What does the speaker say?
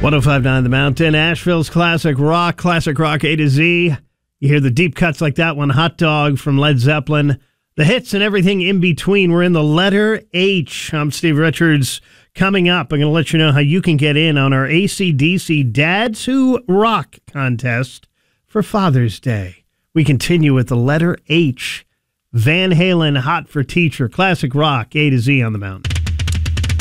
105.9 The Mountain, Asheville's classic rock A to Z. You hear the deep cuts like that one, Hot Dog from Led Zeppelin. The hits and everything in between. We're in the letter H. I'm Steve Richards. Coming up, I'm going to let you know how you can get in on our AC/DC Dads Who Rock contest for Father's Day. We continue with the letter H. Van Halen, Hot for Teacher, classic rock A to Z on the Mountain.